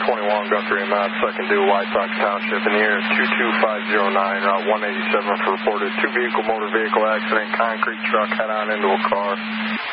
21 Guthrie and Matt, second due White Sox Township in the year 22509, Route 187 for reported two-vehicle motor vehicle accident, concrete truck head-on into a car.